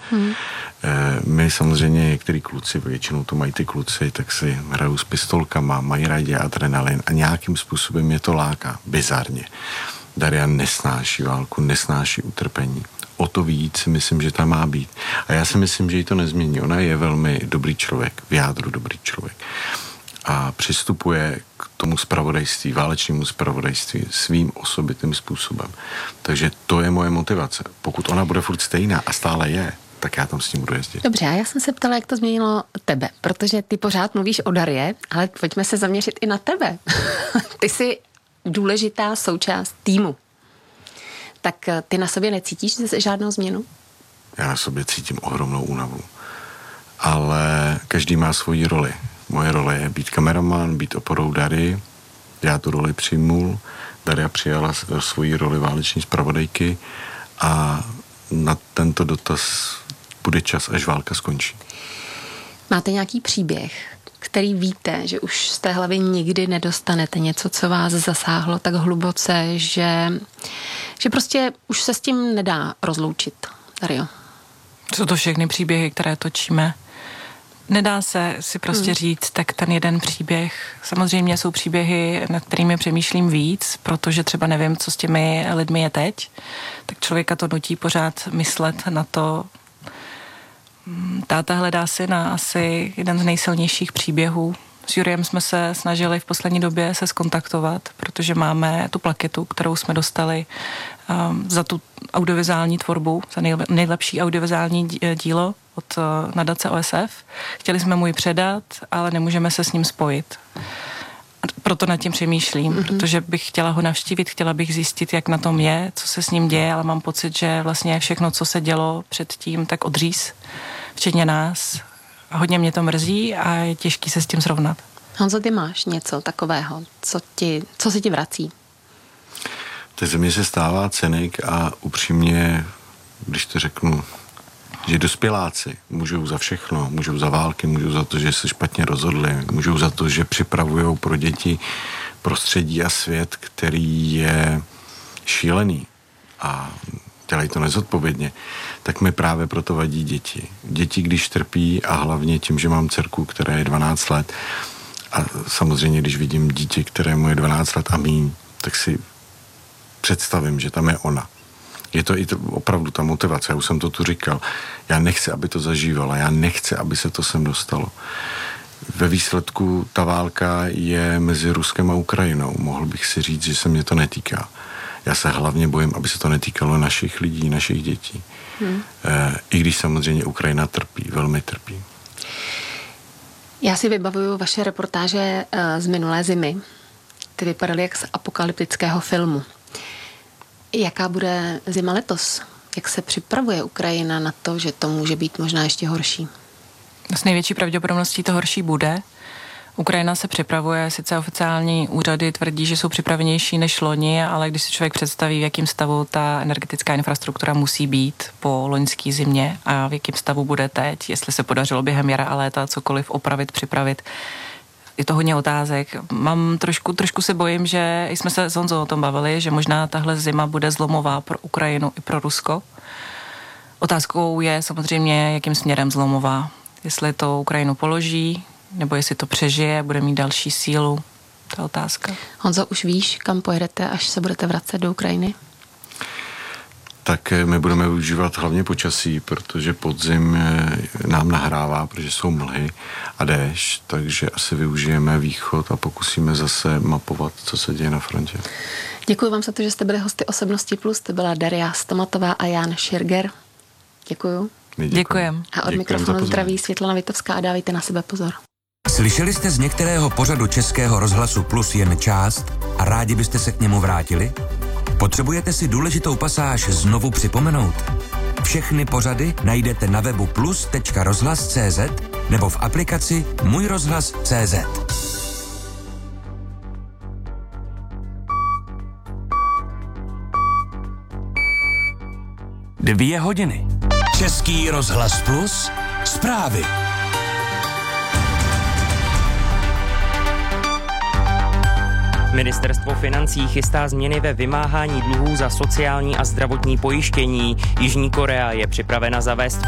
My samozřejmě některý kluci, většinou to mají ty kluci, tak si hrajou s pistolkama, mají rádi adrenalin a nějakým způsobem je to láká, bizarně. Daria nesnáší válku, nesnáší utrpení. O to víc si myslím, že tam má být. A já si myslím, že jí to nezmění. Ona je velmi dobrý člověk, v jádru dobrý člověk. A přistupuje k tomu zpravodajství, válečnému zpravodajství svým osobitým způsobem. Takže to je moje motivace. Pokud ona bude furt stejná a stále je, tak já tam s ním budu jezdit. Dobře, a já jsem se ptala, jak to změnilo tebe, protože ty pořád mluvíš o Darie, ale pojďme se zaměřit i na tebe. Ty jsi důležitá součást týmu. Tak ty na sobě necítíš žádnou změnu? Já na sobě cítím ohromnou únavu. Ale každý má svoji roli. Moje role je být kameraman, být oporou Dary. Já tu roli přijmul. Daria přijala svoji roli váleční zpravodajky a na tento dotaz bude čas, až válka skončí. Máte nějaký příběh, který víte, že už z té hlavy nikdy nedostanete, něco, co vás zasáhlo tak hluboce, že prostě už se s tím nedá rozloučit, Dario? Jsou to všechny příběhy, které točíme. Nedá se si prostě říct, tak ten jeden příběh. Samozřejmě jsou příběhy, nad kterými přemýšlím víc, protože třeba nevím, co s těmi lidmi je teď. Tak člověka to nutí pořád myslet na to. Táta hledá syna, asi jeden z nejsilnějších příběhů. S Juriem jsme se snažili v poslední době se zkontaktovat, protože máme tu plaketu, kterou jsme dostali za tu audiovizuální tvorbu, za nejlepší audiovizuální dílo od nadace OSF. Chtěli jsme mu ji předat, ale nemůžeme se s ním spojit. Proto nad tím přemýšlím, protože bych chtěla ho navštívit, chtěla bych zjistit, jak na tom je, co se s ním děje, ale mám pocit, že vlastně všechno, co se dělo předtím, tak odříz, včetně nás. A hodně mě to mrzí a je těžký se s tím srovnat. Honzo, ty máš něco takového, co se ti vrací? Teď ze mě se stává cynik a upřímně, když to řeknu, že dospěláci můžou za všechno, můžou za války, můžou za to, že se špatně rozhodli, můžou za to, že připravují pro děti prostředí a svět, který je šílený a dělají to nezodpovědně, tak mi právě proto vadí děti. Děti, když trpí a hlavně tím, že mám dcerku, která je 12 let a samozřejmě, když vidím dítě, kterému je 12 let a míň, tak si představím, že tam je ona. Je to i opravdu ta motivace, já už jsem to tu říkal. Já nechci, aby to zažívala, já nechci, aby se to sem dostalo. Ve výsledku ta válka je mezi Ruskem a Ukrajinou. Mohl bych si říct, že se mě to netýká. Já se hlavně bojím, aby se to netýkalo našich lidí, našich dětí. I když samozřejmě Ukrajina trpí, velmi trpí. Já si vybavuju vaše reportáže z minulé zimy. Ty vypadaly jak z apokalyptického filmu. Jaká bude zima letos? Jak se připravuje Ukrajina na to, že to může být možná ještě horší? S největší pravděpodobností to horší bude. Ukrajina se připravuje, sice oficiální úřady tvrdí, že jsou připravenější než loni, ale když si člověk představí, v jakém stavu ta energetická infrastruktura musí být po loňské zimě a v jakém stavu bude teď, jestli se podařilo během jara a léta cokoliv opravit, připravit, je to hodně otázek. Mám trošku se bojím, že jsme se s Honzou o tom bavili, že možná tahle zima bude zlomová pro Ukrajinu i pro Rusko. Otázkou je samozřejmě, jakým směrem zlomová. Jestli to Ukrajinu položí, nebo jestli to přežije, bude mít další sílu. To je otázka. Honzo, už víš, kam pojedete, až se budete vracet do Ukrajiny? Tak my budeme využívat hlavně počasí, protože podzim nám nahrává, protože jsou mlhy a déšť, takže asi využijeme východ a pokusíme zase mapovat, co se děje na frontě. Děkuji vám za to, že jste byli hosty Osobnosti Plus. To byla Daria Stomatová a Jan Širger. Děkuju. Děkujem. A od mikrofonu zdraví Světlana Vitovská a dávejte na sebe pozor. Slyšeli jste z některého pořadu Českého rozhlasu Plus jen část a rádi byste se k němu vrátili? Potřebujete si důležitou pasáž znovu připomenout? Všechny pořady najdete na webu plus.rozhlas.cz nebo v aplikaci Můj rozhlas.cz. 2 hodiny. Český rozhlas Plus. Zprávy. Ministerstvo financí chystá změny ve vymáhání dluhů za sociální a zdravotní pojištění. Jižní Korea je připravena zavést